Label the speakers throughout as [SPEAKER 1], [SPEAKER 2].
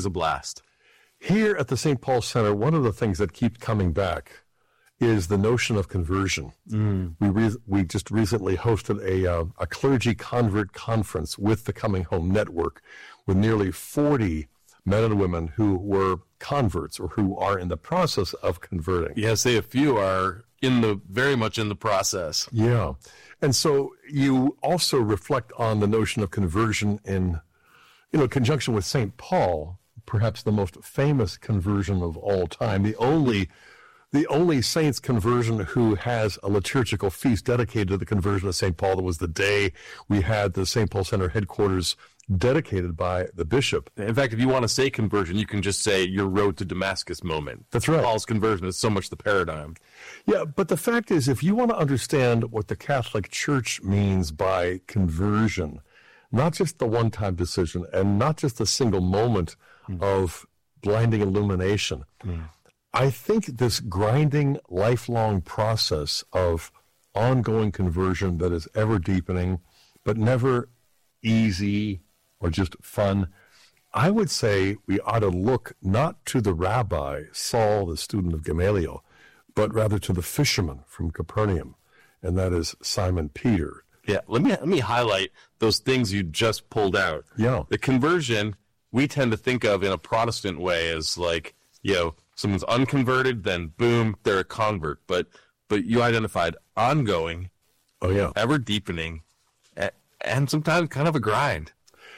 [SPEAKER 1] a blast.
[SPEAKER 2] Here at the St. Paul Center, one of the things that keeps coming back is the notion of conversion. We just recently hosted a clergy convert conference with the Coming Home Network with nearly 40 men and women who were converts or who are in the process of converting.
[SPEAKER 1] Yeah, say a few are very much in the process.
[SPEAKER 2] Yeah. And so you also reflect on the notion of conversion in conjunction with St. Paul, perhaps the most famous conversion of all time, the only saint's conversion who has a liturgical feast dedicated to the conversion of St. Paul. That was the day we had the St. Paul Center headquarters dedicated by the bishop.
[SPEAKER 1] In fact, if you want to say conversion, you can just say your road to Damascus moment.
[SPEAKER 2] That's right.
[SPEAKER 1] Paul's conversion is so much the paradigm.
[SPEAKER 2] Yeah, but the fact is, if you want to understand what the Catholic Church means by conversion, not just the one-time decision and not just a single moment of blinding illumination, I think this grinding, lifelong process of ongoing conversion that is ever deepening, but never easy or just fun, I would say we ought to look not to the rabbi, Saul, the student of Gamaliel, but rather to the fisherman from Capernaum, and that is Simon Peter.
[SPEAKER 1] Yeah, let me highlight those things you just pulled out.
[SPEAKER 2] Yeah.
[SPEAKER 1] The conversion, we tend to think of in a Protestant way as like, someone's unconverted, then boom, they're a convert. But you identified ongoing, ever deepening, and sometimes kind of a grind.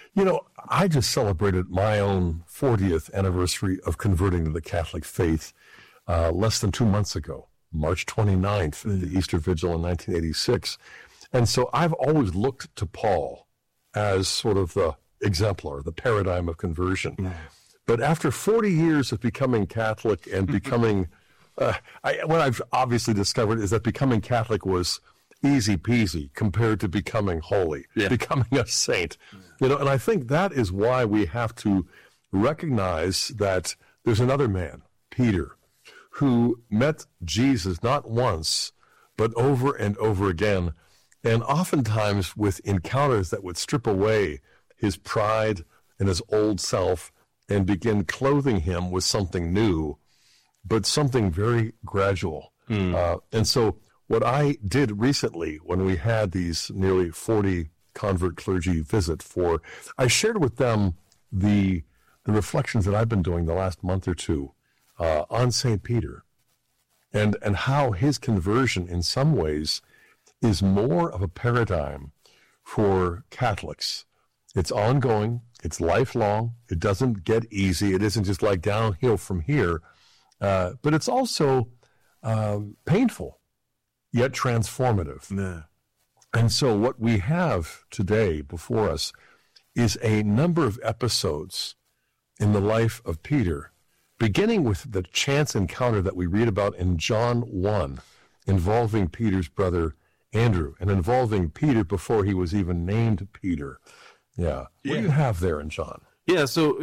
[SPEAKER 2] I just celebrated my own 40th anniversary of converting to the Catholic faith less than 2 months ago, March 29th, the Easter Vigil in 1986. And so I've always looked to Paul as sort of the exemplar, the paradigm of conversion. But after 40 years of becoming Catholic and becoming, what I've obviously discovered is that becoming Catholic was easy peasy compared to becoming holy, becoming a saint. And I think that is why we have to recognize that there's another man, Peter, who met Jesus not once, but over and over again, and oftentimes with encounters that would strip away his pride and his old self and begin clothing him with something new, but something very gradual. And so what I did recently when we had these nearly 40 convert clergy visit I shared with them the reflections that I've been doing the last month or two on St. Peter and how his conversion in some ways is more of a paradigm for Catholics. It's ongoing, it's lifelong, it doesn't get easy, it isn't just like downhill from here, but it's also painful, yet transformative.
[SPEAKER 1] Yeah.
[SPEAKER 2] And so what we have today before us is a number of episodes in the life of Peter, beginning with the chance encounter that we read about in John 1, involving Peter's brother Andrew, and involving Peter before he was even named Peter. Yeah. What do you have there in John?
[SPEAKER 1] Yeah, so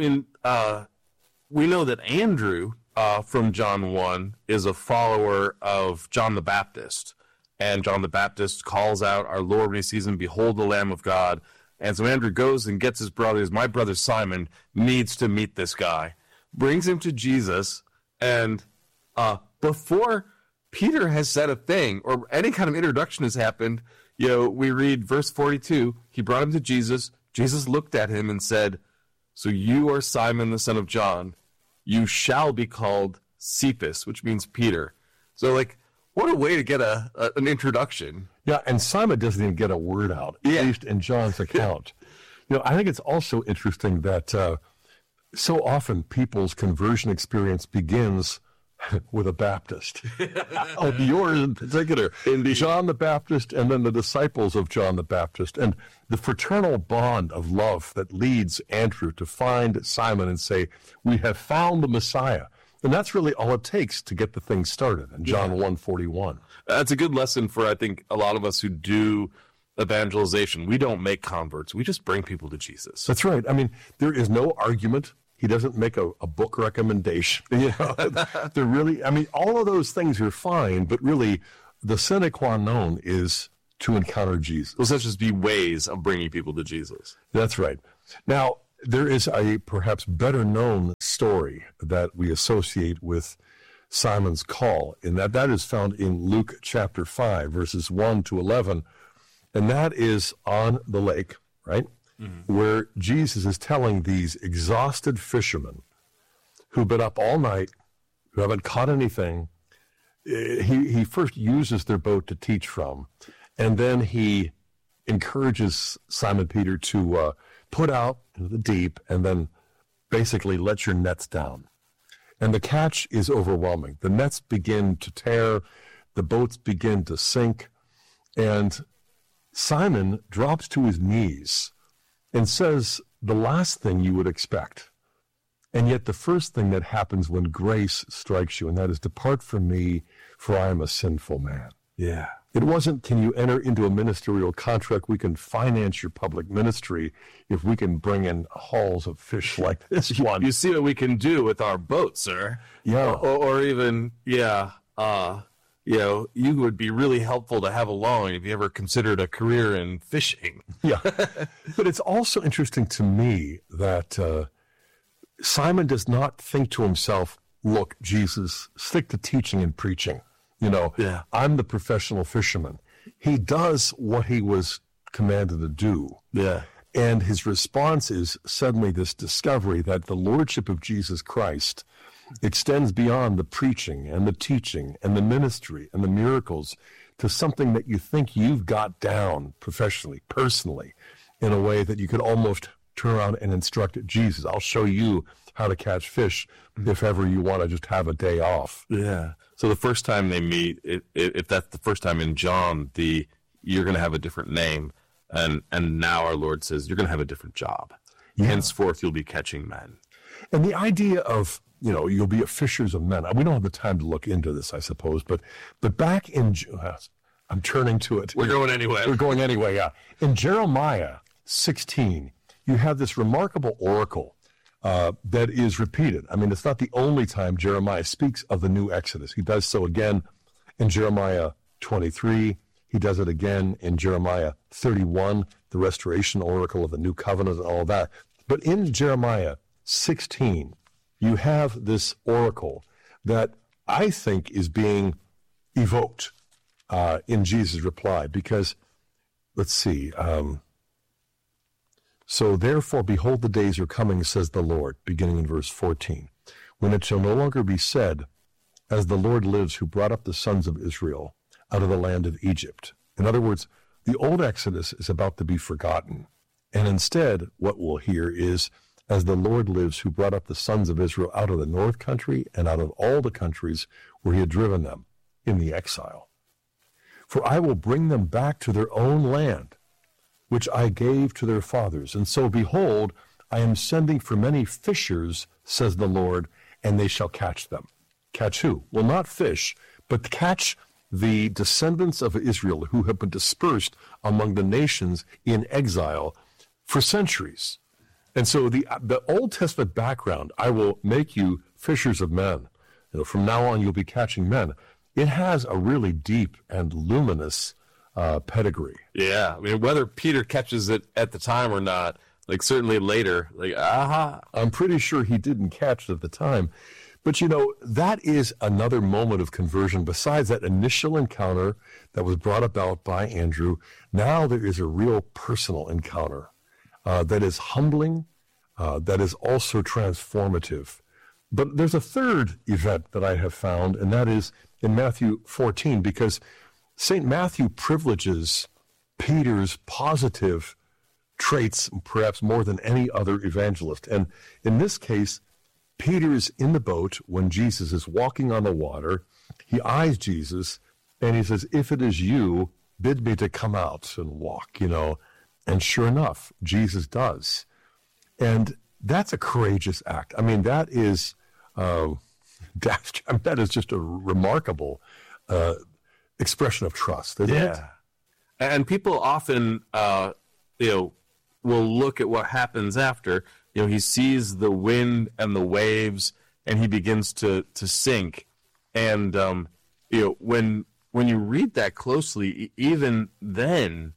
[SPEAKER 1] we know that Andrew from John 1 is a follower of John the Baptist. And John the Baptist calls out our Lord when he sees him, "Behold the Lamb of God." And so Andrew goes and gets his brothers. My brother Simon needs to meet this guy. Brings him to Jesus. And before Peter has said a thing or any kind of introduction has happened, we read verse 42. He brought him to Jesus. Jesus looked at him and said, "So you are Simon, the son of John. You shall be called Cephas," which means Peter. So what a way to get an introduction.
[SPEAKER 2] Yeah, and Simon doesn't even get a word out, at least in John's account. I think it's also interesting that so often people's conversion experience begins with a Baptist. Yours in particular.
[SPEAKER 1] Indeed.
[SPEAKER 2] John the Baptist and then the disciples of John the Baptist. And the fraternal bond of love that leads Andrew to find Simon and say, "We have found the Messiah." And that's really all it takes to get the thing started in John 1:41.
[SPEAKER 1] That's a good lesson for, I think, a lot of us who do evangelization. We don't make converts. We just bring people to Jesus.
[SPEAKER 2] That's right. I mean, there is no argument. He doesn't make a book recommendation. They're really, all of those things are fine, but really the sine qua non is to encounter Jesus.
[SPEAKER 1] Those just be ways of bringing people to Jesus.
[SPEAKER 2] That's right. Now, there is a perhaps better known story that we associate with Simon's call, and that is found in Luke chapter 5, verses 1 to 11, and that is on the lake, right, where Jesus is telling these exhausted fishermen who've been up all night, who haven't caught anything. He first uses their boat to teach from, and then he encourages Simon Peter to put out into the deep and then basically let your nets down. And the catch is overwhelming. The nets begin to tear, the boats begin to sink, and Simon drops to his knees and says the last thing you would expect, and yet the first thing that happens when grace strikes you, and that is, depart from me, for I am a sinful man.
[SPEAKER 1] Yeah.
[SPEAKER 2] It wasn't, can you enter into a ministerial contract? We can finance your public ministry if we can bring in hauls of fish like this one.
[SPEAKER 1] You see what we can do with our boat, sir.
[SPEAKER 2] Yeah.
[SPEAKER 1] Or even, you would be really helpful to have along if you ever considered a career in fishing.
[SPEAKER 2] Yeah. But it's also interesting to me that Simon does not think to himself, look, Jesus, stick to teaching and preaching. I'm the professional fisherman. He does what he was commanded to do.
[SPEAKER 1] Yeah.
[SPEAKER 2] And his response is suddenly this discovery that the lordship of Jesus Christ extends beyond the preaching and the teaching and the ministry and the miracles to something that you think you've got down professionally, personally, in a way that you could almost turn around and instruct Jesus. I'll show you how to catch fish if ever you want to just have a day off.
[SPEAKER 1] Yeah. So the first time they meet, if that's the first time in John, you're going to have a different name. And now our Lord says, you're going to have a different job. Yeah. Henceforth, you'll be catching men.
[SPEAKER 2] And the idea of, you'll be a fishers of men. We don't have the time to look into this, I suppose. But back in, I'm turning to it.
[SPEAKER 1] We're going anyway.
[SPEAKER 2] We're going anyway, yeah. In Jeremiah 16, you have this remarkable oracle that is repeated. I mean, it's not the only time Jeremiah speaks of the new Exodus. He does so again in Jeremiah 23. He does it again in Jeremiah 31, the restoration oracle of the new covenant and all that. But in Jeremiah 16, you have this oracle that I think is being evoked in Jesus' reply, because, let's see, so therefore, behold, the days are coming, says the Lord, beginning in verse 14, when it shall no longer be said, as the Lord lives, who brought up the sons of Israel out of the land of Egypt. In other words, the old Exodus is about to be forgotten. And instead, what we'll hear is, as the Lord lives, who brought up the sons of Israel out of the north country and out of all the countries where he had driven them in the exile. For I will bring them back to their own land, which I gave to their fathers. And so, behold, I am sending for many fishers, says the Lord, and they shall catch them. Catch who? Well, not fish, but catch the descendants of Israel who have been dispersed among the nations in exile for centuries. And so the Old Testament background, I will make you fishers of men. From now on, you'll be catching men. It has a really deep and luminous pedigree.
[SPEAKER 1] Yeah, I mean, whether Peter catches it at the time or not, certainly later,
[SPEAKER 2] I'm pretty sure he didn't catch it at the time. But, that is another moment of conversion. Besides that initial encounter that was brought about by Andrew, now there is a real personal encounter that is humbling, that is also transformative. But there's a third event that I have found, and that is in Matthew 14, because St. Matthew privileges Peter's positive traits perhaps more than any other evangelist. And in this case, Peter is in the boat when Jesus is walking on the water. He eyes Jesus, and he says, if it is you, bid me to come out and walk, And sure enough, Jesus does. And that's a courageous act. I mean, that is just a remarkable expression of trust, isn't it?
[SPEAKER 1] And people often, will look at what happens after. He sees the wind and the waves, and he begins to sink. And when you read that closely, even then,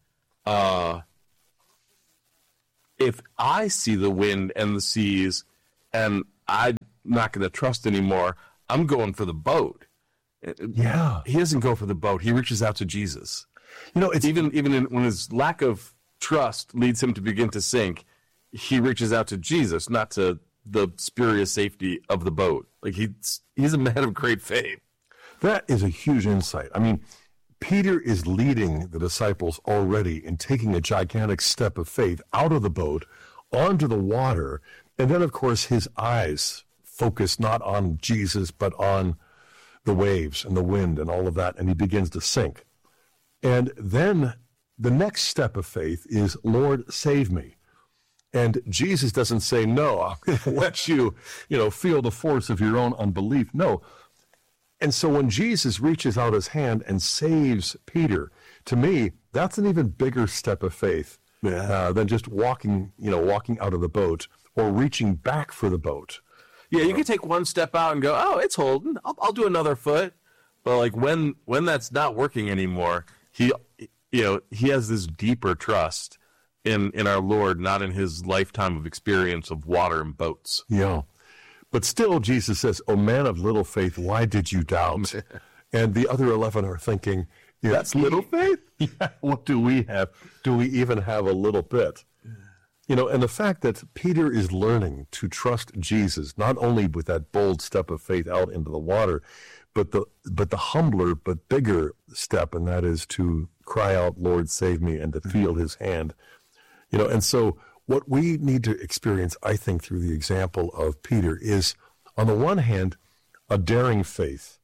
[SPEAKER 1] if I see the wind and the seas, and I not going to trust anymore. I'm going for the boat.
[SPEAKER 2] Yeah.
[SPEAKER 1] He doesn't go for the boat. He reaches out to Jesus.
[SPEAKER 2] It's
[SPEAKER 1] Even when his lack of trust leads him to begin to sink, he reaches out to Jesus, not to the spurious safety of the boat. Like he's a man of great faith.
[SPEAKER 2] That is a huge insight. I mean, Peter is leading the disciples already in taking a gigantic step of faith out of the boat onto the water. And then, of course, his eyes focus not on Jesus, but on the waves and the wind and all of that. And he begins to sink. And then the next step of faith is, Lord, save me. And Jesus doesn't say, no, I'll let you, feel the force of your own unbelief. No. And so when Jesus reaches out his hand and saves Peter, to me, that's an even bigger step of faith than just walking out of the boat or reaching back for the boat.
[SPEAKER 1] Yeah, you can take one step out and go, oh, it's holding. I'll do another foot. But like when that's not working anymore, he has this deeper trust in our Lord, not in his lifetime of experience of water and boats.
[SPEAKER 2] Yeah. But still, Jesus says, "O man of little faith, why did you doubt?" And the other 11 are thinking,
[SPEAKER 1] that's little faith?
[SPEAKER 2] Yeah, what do we have? Do we even have a little bit? And the fact that Peter is learning to trust Jesus, not only with that bold step of faith out into the water, but the humbler but bigger step, and that is to cry out, "Lord, save me," and to feel his hand. And so what we need to experience, I think, through the example of Peter is, on the one hand, a daring faith,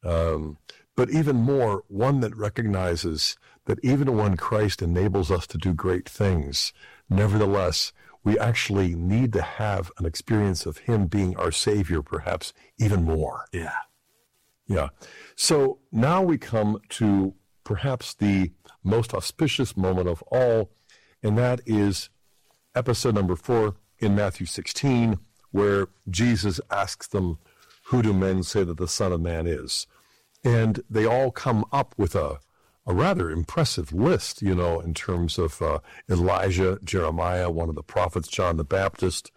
[SPEAKER 2] but even more, one that recognizes that even when Christ enables us to do great things, nevertheless, we actually need to have an experience of him being our Savior, perhaps even more.
[SPEAKER 1] Yeah.
[SPEAKER 2] Yeah. So now we come to perhaps the most auspicious moment of all, and that is episode number 4 in Matthew 16, where Jesus asks them, "Who do men say that the Son of Man is?" And they all come up with a rather impressive list, in terms of Elijah, Jeremiah, one of the prophets, John the Baptist.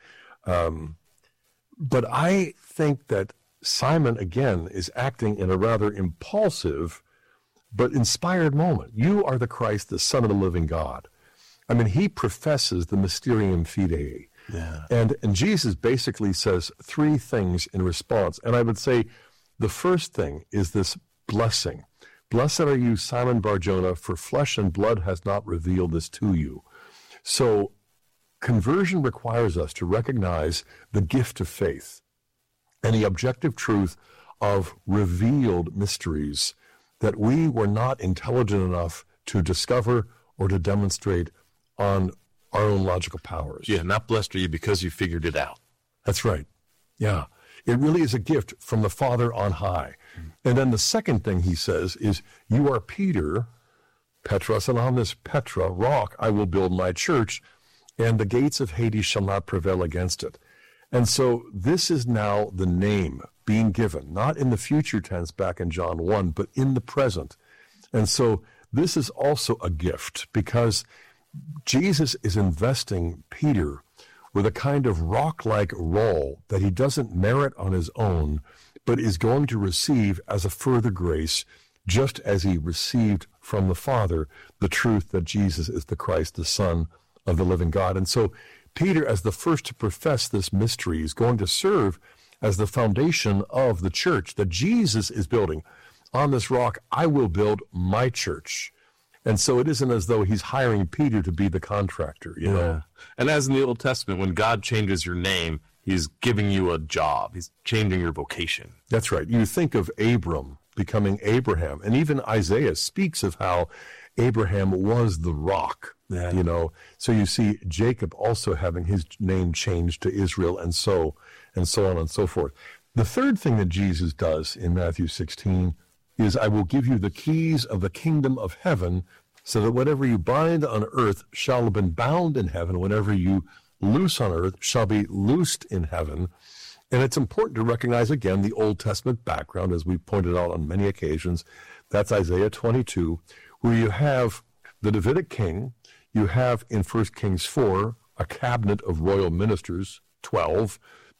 [SPEAKER 2] But I think that Simon, again, is acting in a rather impulsive but inspired moment. You are the Christ, the Son of the living God. I mean, he professes the Mysterium Fidei.
[SPEAKER 1] Yeah.
[SPEAKER 2] And Jesus basically says 3 things in response. And I would say the first thing is this blessing. "Blessed are you, Simon Bar-Jonah, for flesh and blood has not revealed this to you." So conversion requires us to recognize the gift of faith and the objective truth of revealed mysteries that we were not intelligent enough to discover or to demonstrate on our own logical powers.
[SPEAKER 1] Yeah, not blessed are you because you figured it out.
[SPEAKER 2] That's right. Yeah. It really is a gift from the Father on high. And then the second thing he says is, "You are Peter, Petros, and on this Petra, rock, I will build my church, and the gates of Hades shall not prevail against it." And so this is now the name being given, not in the future tense back in John 1, but in the present. And so this is also a gift, because Jesus is investing Peter with a kind of rock-like role that he doesn't merit on his own, but is going to receive as a further grace, just as he received from the Father the truth that Jesus is the Christ, the Son of the living God. And so Peter, as the first to profess this mystery, is going to serve as the foundation of the church that Jesus is building. "On this rock, I will build my church." And so it isn't as though he's hiring Peter to be the contractor, you know.
[SPEAKER 1] And as in the Old Testament, when God changes your name, he's giving you a job. He's changing your vocation.
[SPEAKER 2] That's right. You think of Abram becoming Abraham, and even Isaiah speaks of how Abraham was the rock, So you see Jacob also having his name changed to Israel, and so on and so forth. The third thing that Jesus does in Matthew 16 is, "I will give you the keys of the kingdom of heaven, so that whatever you bind on earth shall have been bound in heaven, whatever you loose on earth shall be loosed in heaven." And it's important to recognize, again, the Old Testament background, as we pointed out on many occasions. That's Isaiah 22, where you have the Davidic king. You have in 1 Kings 4 a cabinet of royal ministers, 12,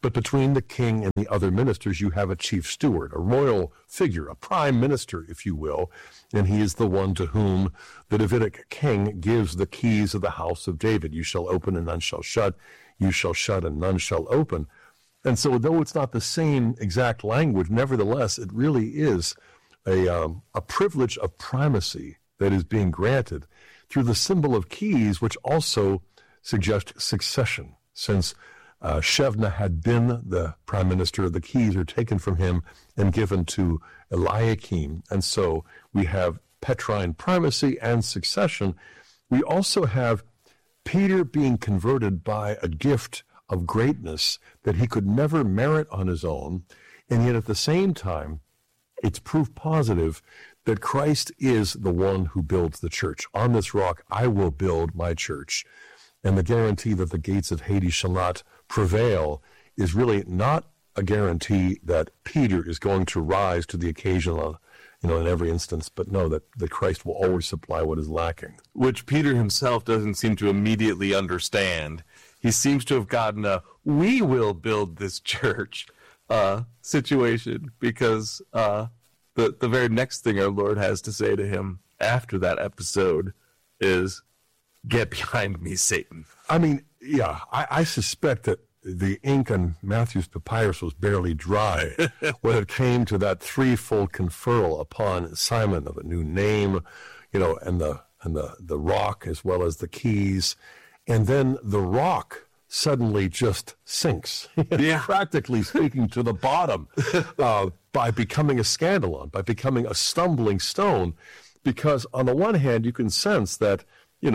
[SPEAKER 2] But between the king and the other ministers, you have a chief steward, a royal figure, a prime minister, if you will, and he is the one to whom the Davidic king gives the keys of the house of David. You shall open and none shall shut. You shall shut and none shall open. And so though it's not the same exact language, nevertheless, it really is a privilege of primacy that is being granted through the symbol of keys, which also suggest succession, since Shebna had been the prime minister. The keys are taken from him and given to Eliakim. And so we have Petrine primacy and succession. We also have Peter being converted by a gift of greatness that he could never merit on his own. And yet at the same time, it's proof positive that Christ is the one who builds the church. On this rock, I will build my church. And the guarantee that the gates of Hades shall not prevail is really not a guarantee that Peter is going to rise to the occasion, in every instance, but no, that Christ will always supply what is lacking.
[SPEAKER 1] Which Peter himself doesn't seem to immediately understand. He seems to have gotten a "we will build this church" situation, because the very next thing our Lord has to say to him after that episode is, "Get behind me, Satan."
[SPEAKER 2] I mean, yeah, I suspect that the ink on Matthew's papyrus was barely dry when it came to that threefold conferral upon Simon of a new name, and the rock as well as the keys. And then the rock suddenly just sinks, practically speaking, to the bottom by becoming a scandalon, by becoming a stumbling stone. Because on the one hand, you can sense that,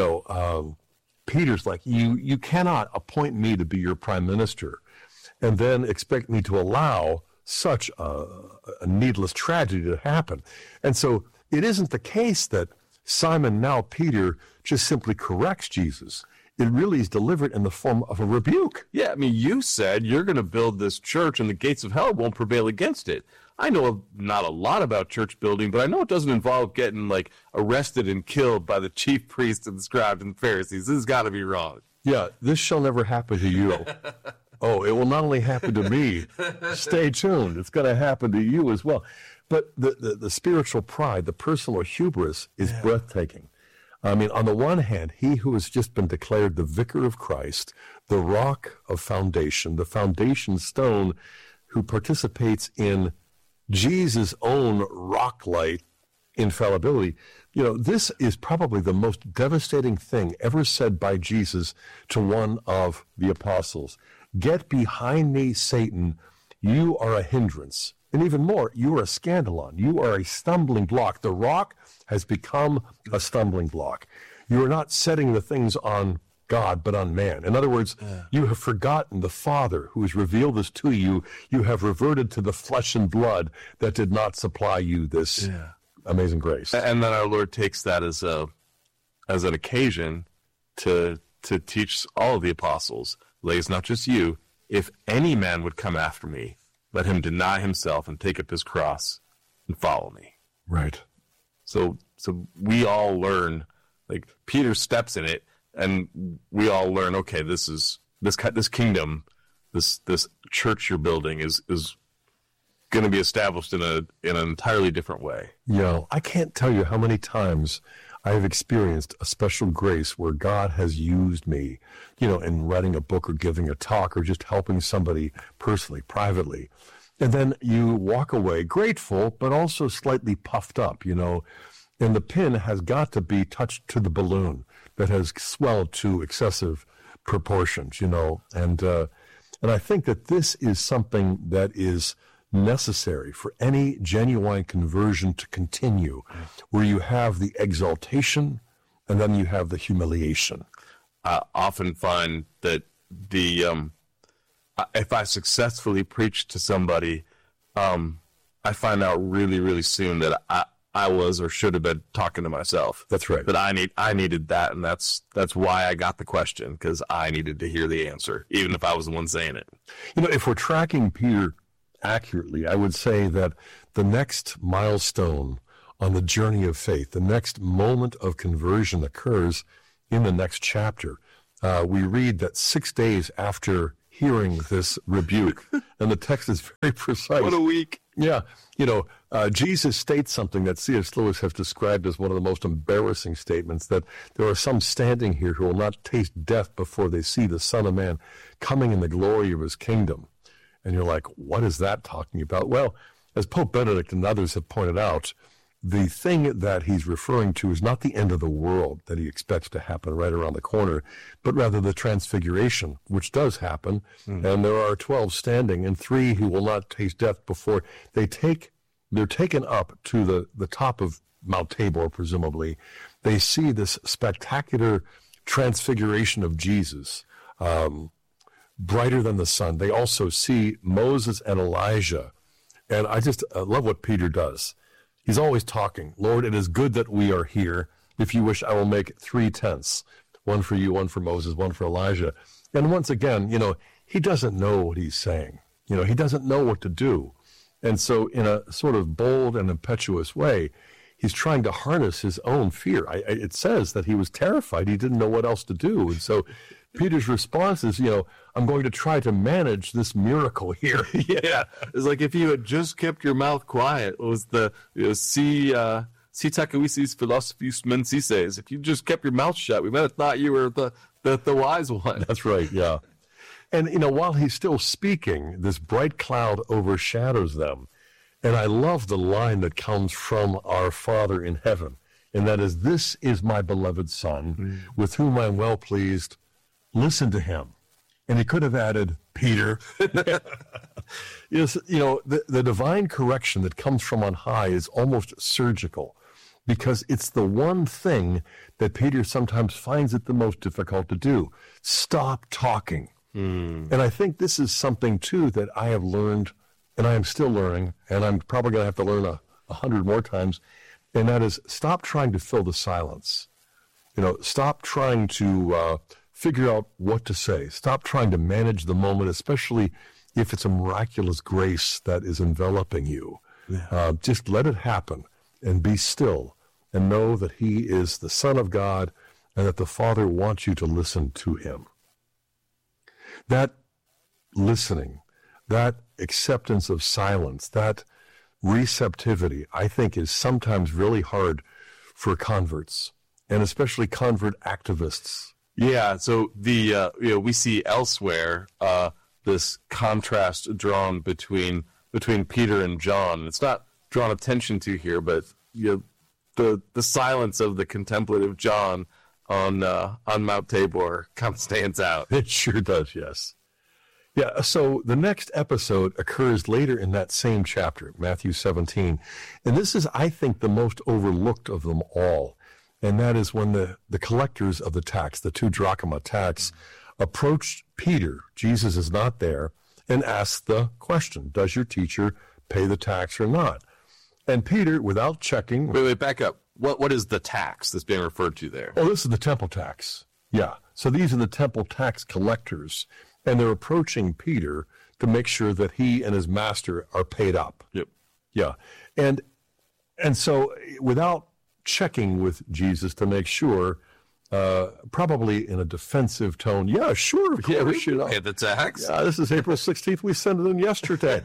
[SPEAKER 2] Peter's like, you cannot appoint me to be your prime minister and then expect me to allow such a needless tragedy to happen. And so it isn't the case that Simon, now Peter, just simply corrects Jesus. It really is delivered in the form of a rebuke.
[SPEAKER 1] Yeah, I mean, you said you're going to build this church and the gates of hell won't prevail against it. I know not a lot about church building, but I know it doesn't involve getting arrested and killed by the chief priests and the scribes and Pharisees. This has got to be wrong.
[SPEAKER 2] Yeah, this shall never happen to you. Oh, it will not only happen to me. Stay tuned. It's going to happen to you as well. But the spiritual pride, the personal hubris is breathtaking. I mean, on the one hand, he who has just been declared the vicar of Christ, the rock of foundation, the foundation stone, who participates in Jesus' own rock-like infallibility. This is probably the most devastating thing ever said by Jesus to one of the apostles. Get behind me, Satan. You are a hindrance. And even more, you are a scandalon. You are a stumbling block. The rock has become a stumbling block. You are not setting the things on God, but on man. In other words, you have forgotten the Father who has revealed this to you. You have reverted to the flesh and blood that did not supply you this amazing grace.
[SPEAKER 1] And then our Lord takes that as an occasion to teach all of the apostles, "Lays not just you, if any man would come after me, let him deny himself and take up his cross and follow me."
[SPEAKER 2] Right.
[SPEAKER 1] So we all learn, Peter steps in it, and we all learn, okay, this kingdom, this church you're building is going to be established in an entirely different way.
[SPEAKER 2] I can't tell you how many times I have experienced a special grace where God has used me, in writing a book or giving a talk or just helping somebody personally, privately. And then you walk away grateful, but also slightly puffed up, and the pin has got to be touched to the balloon that has swelled to excessive proportions, and I think that this is something that is necessary for any genuine conversion to continue, where you have the exaltation and then you have the humiliation.
[SPEAKER 1] I often find that if I successfully preach to somebody, I find out really, really soon that I was or should have been talking to myself.
[SPEAKER 2] That's right.
[SPEAKER 1] That I needed that, and that's why I got the question, because I needed to hear the answer, even if I was the one saying it.
[SPEAKER 2] If we're tracking Peter accurately, I would say that the next milestone on the journey of faith, the next moment of conversion occurs in the next chapter. We read that 6 days after hearing this rebuke. And the text is very precise.
[SPEAKER 1] What a week.
[SPEAKER 2] Yeah. Jesus states something that C.S. Lewis has described as one of the most embarrassing statements, that there are some standing here who will not taste death before they see the Son of Man coming in the glory of his kingdom. And you're like, what is that talking about? Well, as Pope Benedict and others have pointed out, the thing that he's referring to is not the end of the world that he expects to happen right around the corner, but rather the transfiguration, which does happen. And there are 12 standing, and 3 who will not taste death before they're taken up to the top of Mount Tabor, presumably. They see this spectacular transfiguration of Jesus, brighter than the sun. They also see Moses and Elijah. And I just love what Peter does. He's always talking. Lord, it is good that we are here. If you wish, I will make 3 tents. One for you, one for Moses, one for Elijah. And once again, he doesn't know what he's saying. He doesn't know what to do. And so in a sort of bold and impetuous way, he's trying to harness his own fear. It says that he was terrified. He didn't know what else to do. And so Peter's response is, I'm going to try to manage this miracle here.
[SPEAKER 1] Yeah. It's like if you had just kept your mouth quiet. It was the, si tacuisis philosophius mensices. If you just kept your mouth shut, we might have thought you were the wise one.
[SPEAKER 2] That's right, yeah. And, while he's still speaking, this bright cloud overshadows them. And I love the line that comes from our Father in heaven. And that is, this is my beloved Son, with whom I'm well pleased. Listen to him. And he could have added, Peter. Yes, the divine correction that comes from on high is almost surgical, because it's the one thing that Peter sometimes finds it the most difficult to do. Stop talking. And I think this is something, too, that I have learned, and I am still learning, and I'm probably going to have to learn 100 more times, and that is, stop trying to fill the silence. Stop trying to figure out what to say. Stop trying to manage the moment, especially if it's a miraculous grace that is enveloping you. Yeah. Just let it happen and be still and know that he is the Son of God and that the Father wants you to listen to him. That listening, that acceptance of silence, that receptivity, I think is sometimes really hard for converts, and especially convert activists.
[SPEAKER 1] Yeah, so we see elsewhere this contrast drawn between Peter and John. It's not drawn attention to here, but the silence of the contemplative John on Mount Tabor kind of stands out.
[SPEAKER 2] It sure does, yes. Yeah, so the next episode occurs later in that same chapter, Matthew 17. And this is, I think, the most overlooked of them all. And that is when the collectors of the tax, the 2 drachma tax, approached Peter. Jesus is not there, and asked the question, does your teacher pay the tax or not? And Peter, without checking...
[SPEAKER 1] Wait, back up. What is the tax that's being referred to there?
[SPEAKER 2] Oh, this is the temple tax. Yeah. So these are the temple tax collectors, and they're approaching Peter to make sure that he and his master are paid up.
[SPEAKER 1] Yep.
[SPEAKER 2] Yeah. And so without checking with Jesus to make sure, probably in a defensive tone, yeah, sure, of course,
[SPEAKER 1] we pay the tax.
[SPEAKER 2] Yeah, this is April 16th. We sent it in yesterday,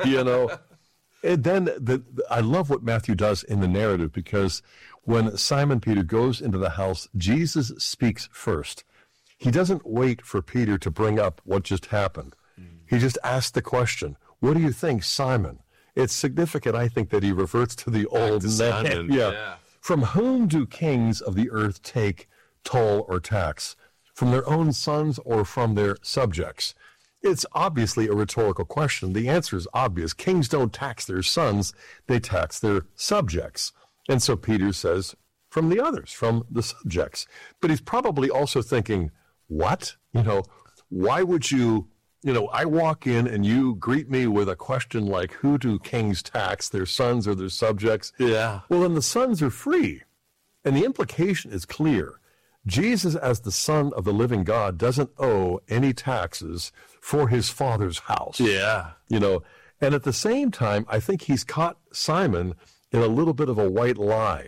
[SPEAKER 2] And then I love what Matthew does in the narrative, because when Simon Peter goes into the house, Jesus speaks first. He doesn't wait for Peter to bring up what just happened. He just asks the question, what do you think, Simon? It's significant, I think, that he reverts to the old name. Yeah. From whom do kings of the earth take toll or tax? From their own sons or from their subjects? It's obviously a rhetorical question. The answer is obvious. Kings don't tax their sons, they tax their subjects. And so Peter says, from the others, from the subjects. But he's probably also thinking, what? Why would you, I walk in and you greet me with a question like, who do kings tax, their sons or their subjects?
[SPEAKER 1] Yeah.
[SPEAKER 2] Well, then the sons are free. And the implication is clear. Jesus, as the Son of the living God, doesn't owe any taxes for his Father's house.
[SPEAKER 1] Yeah.
[SPEAKER 2] And at the same time, I think he's caught Simon in a little bit of a white lie,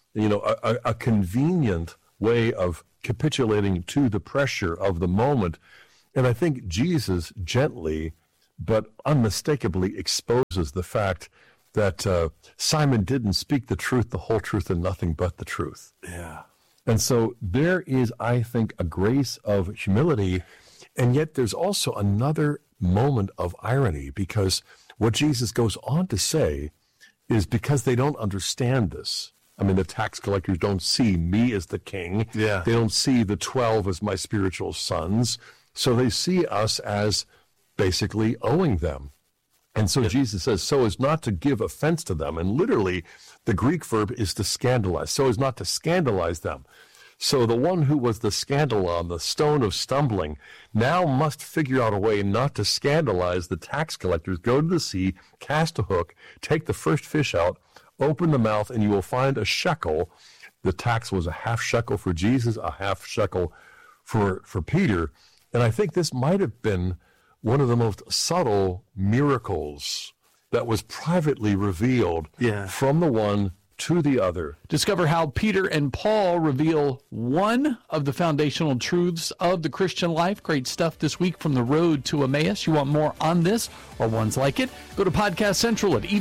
[SPEAKER 2] a convenient way of capitulating to the pressure of the moment. And I think Jesus gently but unmistakably exposes the fact that Simon didn't speak the truth, the whole truth, and nothing but the truth.
[SPEAKER 1] Yeah.
[SPEAKER 2] And so there is, I think, a grace of humility, and yet there's also another moment of irony, because what Jesus goes on to say is, because they don't understand this. I mean, the tax collectors don't see me as the king.
[SPEAKER 1] Yeah.
[SPEAKER 2] They don't see the 12 as my spiritual sons. So they see us as basically owing them. And so Jesus says, so as not to give offense to them. And literally, the Greek verb is to scandalize, so as not to scandalize them. So the one who was the scandalon, the stone of stumbling, now must figure out a way not to scandalize the tax collectors. Go to the sea, cast a hook, take the first fish out, open the mouth, and you will find a shekel. The tax was a half shekel for Jesus, a half shekel for Peter. And I think this might have been one of the most subtle miracles that was privately revealed from the one to the other.
[SPEAKER 3] Discover how Peter and Paul reveal one of the foundational truths of the Christian life. Great stuff this week from The Road to Emmaus. You want more on this or ones like it? Go to Podcast Central at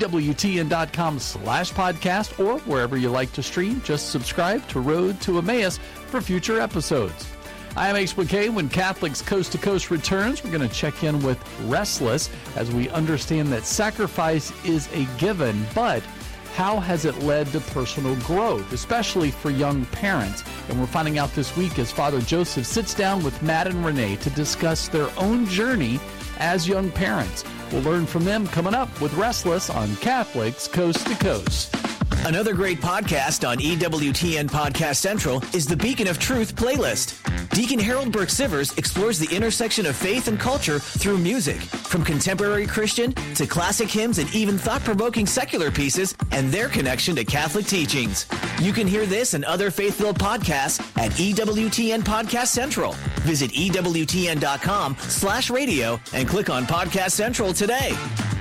[SPEAKER 3] EWTN.com/podcast, or wherever you like to stream. Just subscribe to Road to Emmaus for future episodes. I am Ace McKay. When Catholics Coast to Coast returns, we're going to check in with Restless as we understand that sacrifice is a given, but how has it led to personal growth, especially for young parents? And we're finding out this week as Father Joseph sits down with Matt and Renee to discuss their own journey as young parents. We'll learn from them coming up with Restless on Catholics Coast to Coast.
[SPEAKER 4] Another great podcast on EWTN Podcast Central is the Beacon of Truth playlist. Deacon Harold Burke-Sivers explores the intersection of faith and culture through music, from contemporary Christian to classic hymns and even thought-provoking secular pieces and their connection to Catholic teachings. You can hear this and other faith-filled podcasts at EWTN Podcast Central. Visit EWTN.com/radio and click on Podcast Central today.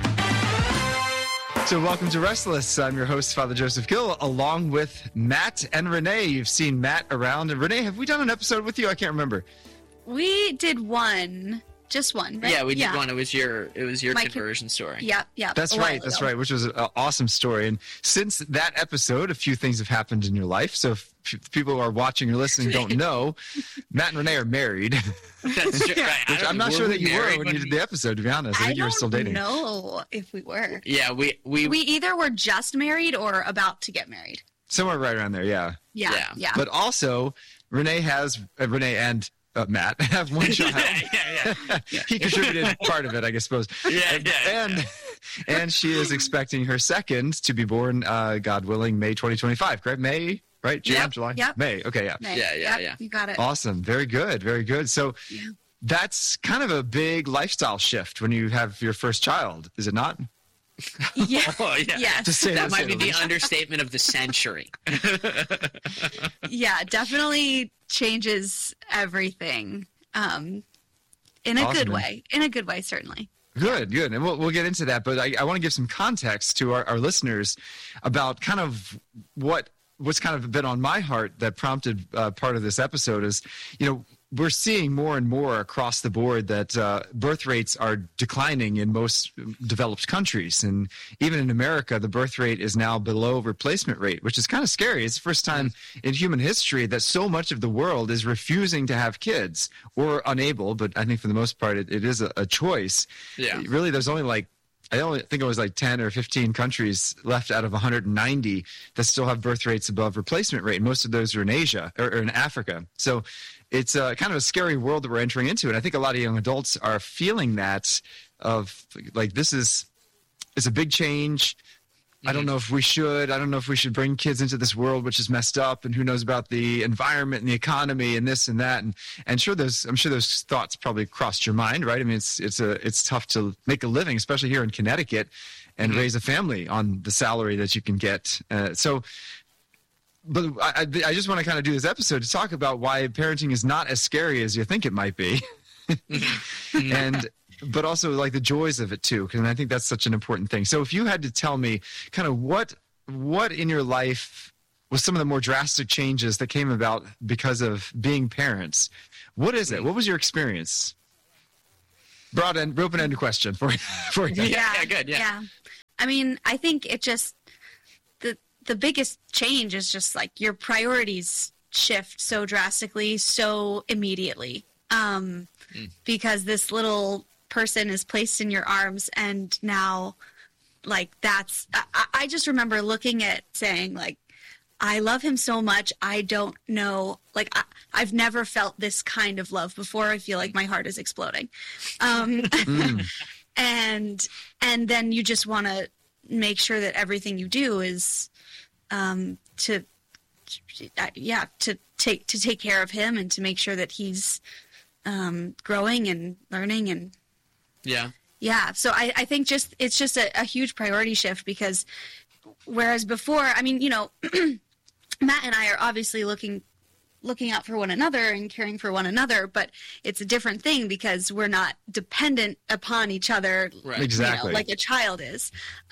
[SPEAKER 5] So welcome to Restless. I'm your host, Father Joseph Gill, along with Matt and Renee. You've seen Matt around. And Renee, have we done an episode with you? I can't remember.
[SPEAKER 6] We did one. Just one, right?
[SPEAKER 7] Yeah, we did one. It was your conversion story.
[SPEAKER 6] Yeah.
[SPEAKER 5] That's right, which was an awesome story. And since that episode, a few things have happened in your life. So if people who are watching or listening don't know, Matt and Renee are married.
[SPEAKER 7] That's true. Right.
[SPEAKER 5] Which I'm not sure that you were when you did the episode, to be honest. I think you were still dating.
[SPEAKER 6] I don't know if we were.
[SPEAKER 7] Yeah, we
[SPEAKER 6] either were just married or about to get married.
[SPEAKER 5] Somewhere right around there, yeah.
[SPEAKER 6] Yeah.
[SPEAKER 5] But also, Renee and Matt have one child.
[SPEAKER 7] yeah.
[SPEAKER 5] He contributed part of it, I suppose. And she is expecting her second to be born, God willing, May 2025. Correct? May, right? June, July?
[SPEAKER 6] Yep.
[SPEAKER 5] May. Okay, yeah.
[SPEAKER 6] May.
[SPEAKER 7] Yeah.
[SPEAKER 6] You got it.
[SPEAKER 5] Awesome. Very good. Very good. So that's kind of a big lifestyle shift when you have your first child, is it not?
[SPEAKER 6] Yeah.
[SPEAKER 7] Oh, yeah.
[SPEAKER 6] Yes.
[SPEAKER 7] That might be the understatement of the century.
[SPEAKER 6] Yeah, definitely changes everything in a good way. In a good way, certainly.
[SPEAKER 5] Good. And we'll get into that. But I want to give some context to our listeners about kind of what's kind of been on my heart that prompted part of this episode is, we're seeing more and more across the board that birth rates are declining in most developed countries. And even in America, the birth rate is now below replacement rate, which is kind of scary. It's the first time in human history that so much of the world is refusing to have kids or unable. But I think for the most part, it is a choice.
[SPEAKER 7] Yeah.
[SPEAKER 5] Really, there's only I only think it was 10 or 15 countries left out of 190 that still have birth rates above replacement rate. Most of those are in Asia or in Africa. So it's kind of a scary world that we're entering into. And I think a lot of young adults are feeling that it's a big change. I don't know if we should. I don't know if we should bring kids into this world, which is messed up, and who knows about the environment and the economy and this and that. And I'm sure those thoughts probably crossed your mind, right? I mean, it's tough to make a living, especially here in Connecticut, and raise a family on the salary that you can get. But I just want to kind of do this episode to talk about why parenting is not as scary as you think it might be. But also the joys of it too, because I think that's such an important thing. So if you had to tell me kind of what in your life was some of the more drastic changes that came about because of being parents, what is it? What was your experience? broad and open-ended question for you.
[SPEAKER 7] Yeah, good. Yeah.
[SPEAKER 6] I mean, I think it just the biggest change is just like your priorities shift so drastically, so immediately, because this little person is placed in your arms, and now, like, that's. I just remember looking at saying, like, I love him so much. I don't know, like, I've never felt this kind of love before. I feel like my heart is exploding, and then you just want to make sure that everything you do is to take care of him and to make sure that he's growing and learning and so I think it's just a huge priority shift, because whereas before, I mean, you know, Matt and I are obviously looking out for one another and caring for one another, but it's a different thing because we're not dependent upon each other,
[SPEAKER 5] right. Exactly,
[SPEAKER 6] like a child is.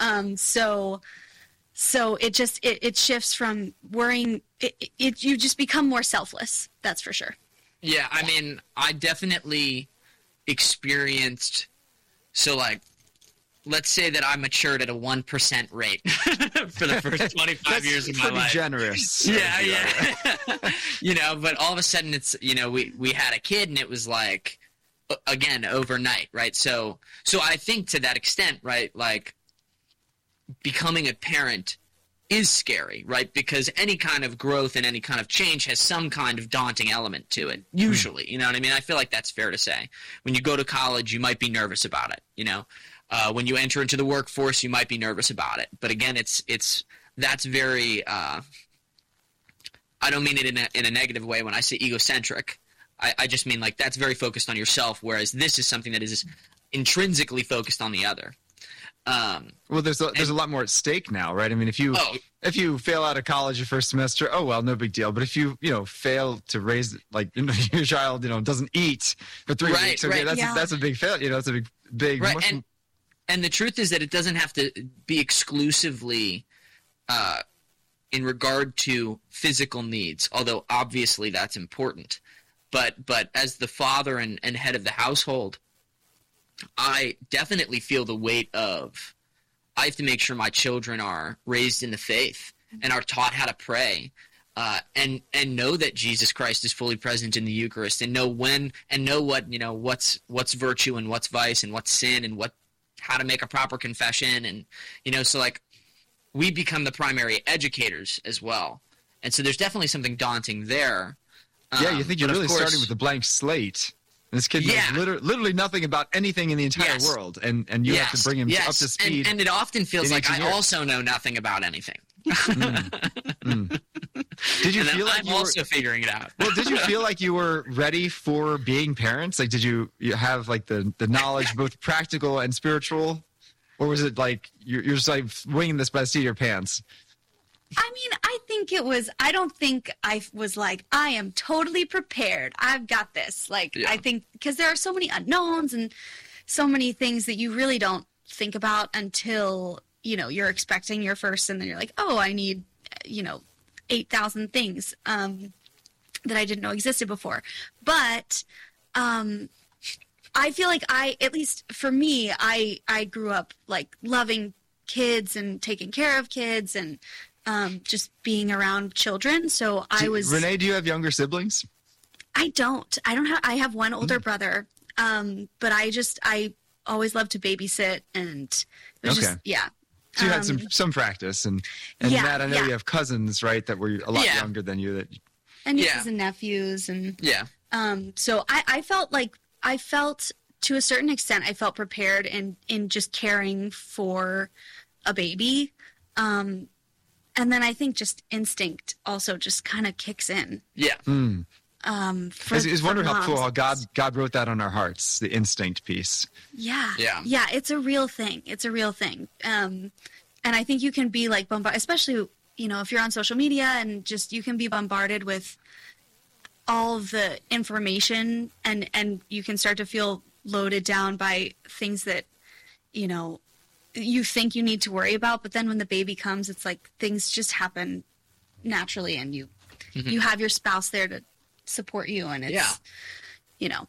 [SPEAKER 6] So it shifts from worrying. You just become more selfless. That's for sure.
[SPEAKER 7] Yeah, I mean, I definitely experienced. So, like, let's say that I matured at a 1% rate for the first 25 years of my life.
[SPEAKER 5] Pretty generous.
[SPEAKER 7] Yeah. You know, but all of a sudden it's, you know, we had a kid, and it was like, again, overnight, right? So I think to that extent, right, like, becoming a parent is scary, right? Because any kind of growth and any kind of change has some kind of daunting element to it, usually. You know what I mean? I feel like that's fair to say. When you go to college, you might be nervous about it, you know? When you enter into the workforce, you might be nervous about it. But again, that's very I don't mean it in a negative way when I say egocentric. I just mean, like, that's very focused on yourself, whereas this is something that is intrinsically focused on the other.
[SPEAKER 5] Well, there's a lot more at stake now, right? I mean, if you fail out of college your first semester, oh well, no big deal. But if you fail to raise, like, your child, doesn't eat for 3 weeks, okay, that's a big fail. That's a big
[SPEAKER 7] right. And the truth is that it doesn't have to be exclusively in regard to physical needs, although obviously that's important. But as the father and head of the household, I definitely feel the weight of, I have to make sure my children are raised in the faith and are taught how to pray, and know that Jesus Christ is fully present in the Eucharist, and know what's virtue and what's vice and what's sin and how to make a proper confession, and so, like, we become the primary educators as well, and so there's definitely something daunting there.
[SPEAKER 5] You think you're really starting with a blank slate. This kid knows literally nothing about anything in the entire world, and you have to bring him up to speed.
[SPEAKER 7] And it often feels like I also know nothing about anything.
[SPEAKER 5] Did you feel like
[SPEAKER 7] I'm also figuring it out?
[SPEAKER 5] Well, did you feel like you were ready for being parents? Like, did you have, like, the knowledge, both practical and spiritual, or was it like you're just, like, winging this by the seat of your pants?
[SPEAKER 6] I mean, I don't think I was like, I am totally prepared. I've got this. Like, I think because there are so many unknowns and so many things that you really don't think about until, you're expecting your first, and then you're like, oh, I need, 8,000 things that I didn't know existed before. But I feel like at least for me, I grew up, like, loving kids and taking care of kids and just being around children. So
[SPEAKER 5] Renee, do you have younger siblings?
[SPEAKER 6] I have one older brother. But I always loved to babysit, and it was just.
[SPEAKER 5] So you had some practice, and Matt, I know you have cousins, right, that were a lot younger than you.
[SPEAKER 6] And nieces and nephews, and so I felt to a certain extent, I felt prepared in just caring for a baby. And then I think just instinct also just kind of kicks in.
[SPEAKER 7] Yeah.
[SPEAKER 5] It's wonderful how God wrote that on our hearts, the instinct piece.
[SPEAKER 6] Yeah. It's a real thing. And I think you can be, like, bombarded, especially, if you're on social media, and just you can be bombarded with all of the information, and you can start to feel loaded down by things that, you think you need to worry about, but then when the baby comes, it's like things just happen naturally, and you have your spouse there to support you, and it's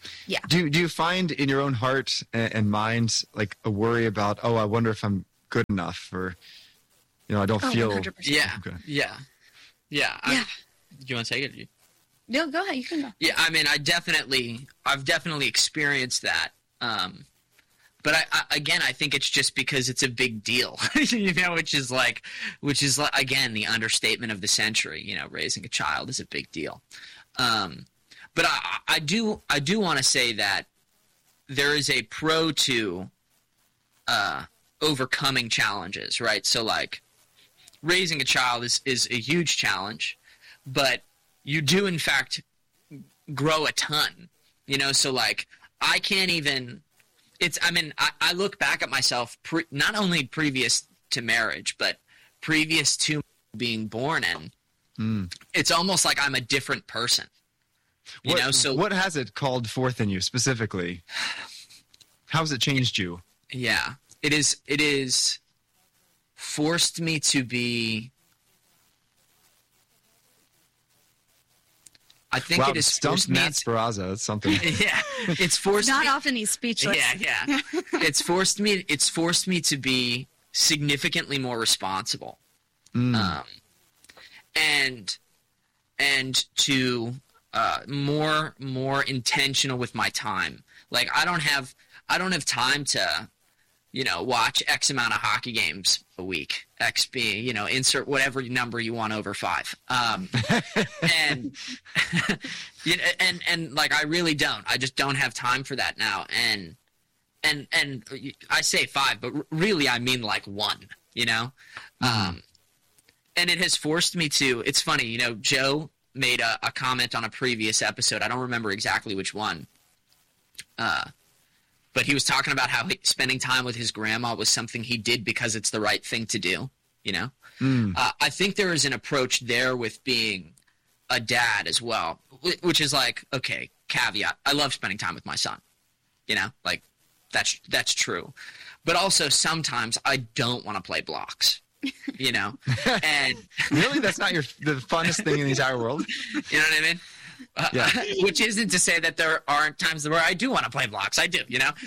[SPEAKER 6] Yeah.
[SPEAKER 5] Do you find in your own heart and mind like a worry about, oh, I wonder if I'm good enough, or I don't feel
[SPEAKER 6] 100%.
[SPEAKER 7] Yeah.
[SPEAKER 5] Okay.
[SPEAKER 7] Yeah. Yeah.
[SPEAKER 6] Yeah.
[SPEAKER 7] Do you want to take it?
[SPEAKER 6] No, go ahead. You can go.
[SPEAKER 7] Yeah, I mean, I've definitely experienced that. But I think it's just because it's a big deal, which is like, again, the understatement of the century. Raising a child is a big deal. But I do want to say that there is a pro to overcoming challenges, right? So like raising a child is a huge challenge, but you do in fact grow a ton, so like I can't even I look back at myself not only previous to marriage, but previous to being born, and it's almost like I'm a different person. So
[SPEAKER 5] what has it called forth in you specifically? How has it changed you?
[SPEAKER 7] Yeah, it is forced me to be. I think
[SPEAKER 5] wow,
[SPEAKER 7] it has
[SPEAKER 5] stumped
[SPEAKER 7] forced me.
[SPEAKER 5] Matt Speraza. That's something.
[SPEAKER 7] Yeah, it's forced.
[SPEAKER 6] Not
[SPEAKER 7] me,
[SPEAKER 6] often he's speechless.
[SPEAKER 7] Yeah. It's forced me to be significantly more responsible, and to more intentional with my time. Like I don't have time to watch X amount of hockey games a week. X being, insert whatever number you want over 5. And and like I really don't. I just don't have time for that now. And I say 5, but really I mean like 1. And it has forced me to. It's funny, Joe made a comment on a previous episode. I don't remember exactly which one. But he was talking about how spending time with his grandma was something he did because it's the right thing to do, I think there is an approach there with being a dad as well, which is like, okay, caveat, I love spending time with my son, like that's true. But also sometimes I don't want to play blocks, and
[SPEAKER 5] Really? That's not the funnest thing in the entire world?
[SPEAKER 7] You know what I mean?
[SPEAKER 5] Yeah.
[SPEAKER 7] Which isn't to say that there aren't times where I do want to play blocks. I do,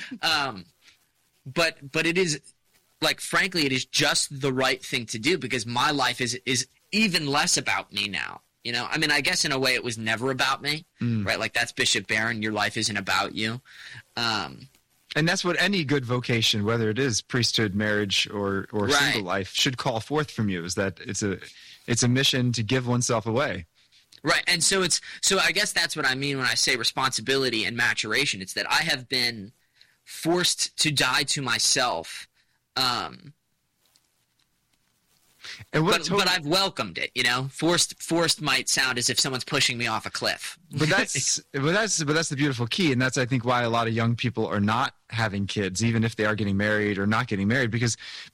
[SPEAKER 7] but it is like, frankly, it is just the right thing to do because my life is even less about me now. I guess in a way it was never about me, right? Like that's Bishop Barron. Your life isn't about you.
[SPEAKER 5] And that's what any good vocation, whether it is priesthood, marriage, or
[SPEAKER 7] Right.
[SPEAKER 5] single life, should call forth from you. Is that it's a mission to give oneself away.
[SPEAKER 7] Right. And so I guess that's what I mean when I say responsibility and maturation. It's that I have been forced to die to myself. But I've welcomed it, Forced might sound as if someone's pushing me off a cliff.
[SPEAKER 5] But that's the beautiful key, and that's I think why a lot of young people are not having kids, even if they are getting married or not getting married, because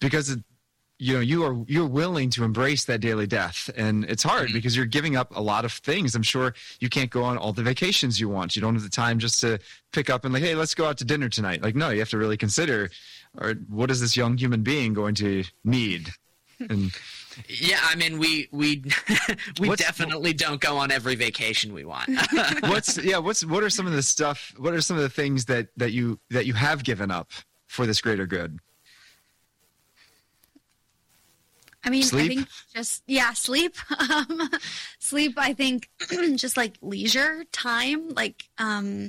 [SPEAKER 5] you're willing to embrace that daily death, and it's hard because you're giving up a lot of things. I'm sure you can't go on all the vacations you want. You don't have the time just to pick up and like, hey, let's go out to dinner tonight. Like, no, you have to really consider, or what is this young human being going to need? And
[SPEAKER 7] yeah, we definitely don't go on every vacation we want.
[SPEAKER 5] what are some of the things that you have given up for this greater good?
[SPEAKER 6] Sleep?
[SPEAKER 5] I
[SPEAKER 6] think sleep. Sleep, I think just like leisure time, like, I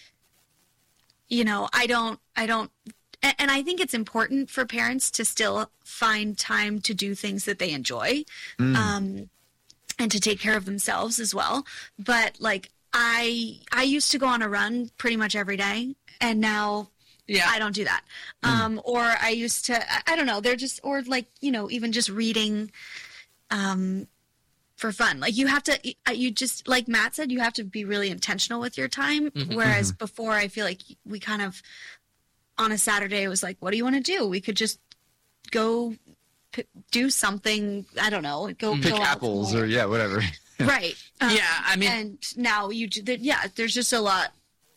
[SPEAKER 6] don't, and I think it's important for parents to still find time to do things that they enjoy, and to take care of themselves as well. But like, I used to go on a run pretty much every day, and now I don't do that. Or I used to, I don't know, even just reading, for fun. Like you have to, you just, like Matt said, you have to be really intentional with your time. Whereas before I feel like we kind of, on a Saturday, it was like, what do you want to do? We could just go do something. I don't know. Go
[SPEAKER 5] pick
[SPEAKER 6] go
[SPEAKER 5] apples or whatever.
[SPEAKER 6] Right.
[SPEAKER 7] And
[SPEAKER 6] now there's just a lot.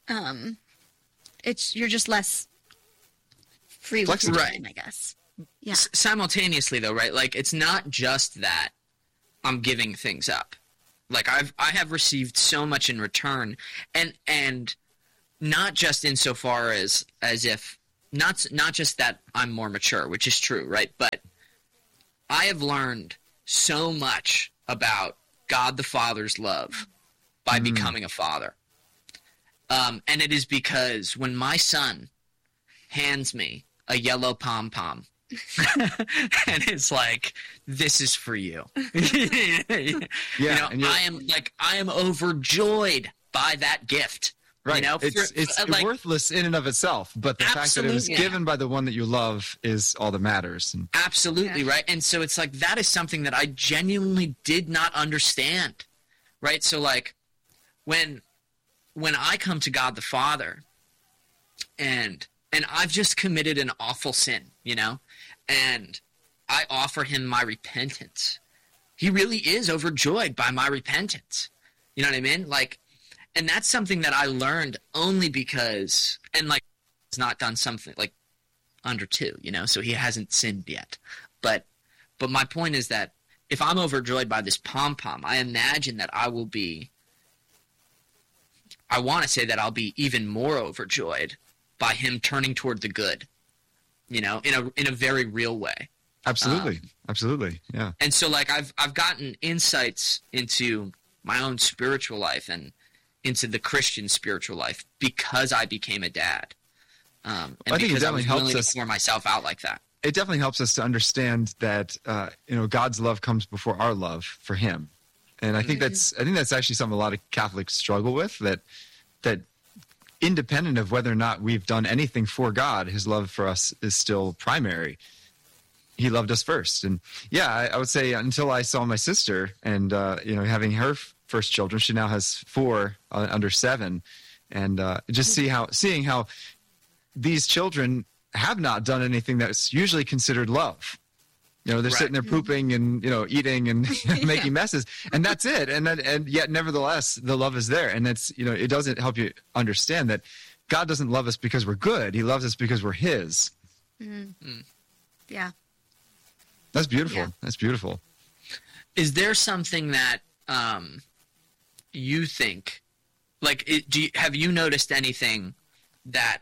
[SPEAKER 6] You're just less free with your time, I guess. Yeah.
[SPEAKER 7] Simultaneously, though, right? Like it's not just that I'm giving things up. Like I have received so much in return, and not just insofar as if not just that I'm more mature, which is true, right? But I have learned so much about God the Father's love by becoming a father. And it is because when my son hands me a yellow pom-pom, and it's like, this is for you.
[SPEAKER 5] Yeah,
[SPEAKER 7] I am overjoyed by that gift.
[SPEAKER 5] Right.
[SPEAKER 7] You know,
[SPEAKER 5] it's
[SPEAKER 7] like,
[SPEAKER 5] worthless in and of itself, but the fact that it was given by the one that you love is all that matters. And
[SPEAKER 7] absolutely, right? And so it's like, that is something that I genuinely did not understand, right? So like, when I come to God the Father and I've just committed an awful sin, you know, and I offer him my repentance, he really is overjoyed by my repentance. You know what I mean? Like, and that's something that I learned only because, and like, he's not done something like under 2, you know, so he hasn't sinned yet. But my point is that if I'm overjoyed by this pom-pom, I imagine that I want to say that I'll be even more overjoyed by him turning toward the good, you know, in a very real way.
[SPEAKER 5] Absolutely. Absolutely. Yeah.
[SPEAKER 7] And so like, I've gotten insights into my own spiritual life and into the Christian spiritual life because I became a dad. And
[SPEAKER 5] I think it definitely helps us
[SPEAKER 7] to pour myself out like that.
[SPEAKER 5] It definitely helps us to understand that God's love comes before our love for him. And I think that's actually something a lot of Catholics struggle with, that independent of whether or not we've done anything for God, his love for us is still primary. He loved us first. And yeah, I would say until I saw my sister and, having her first children, she now has 4 under 7. And just seeing how these children have not done anything that's usually considered love. You know, they're sitting there pooping and, eating and making messes, and that's it. And yet, nevertheless, the love is there. And that's, it doesn't help you understand that God doesn't love us because we're good. He loves us because we're his.
[SPEAKER 6] Mm-hmm. Yeah.
[SPEAKER 5] That's beautiful.
[SPEAKER 6] Yeah.
[SPEAKER 5] That's beautiful.
[SPEAKER 7] Is there something that you think, like, have you noticed anything that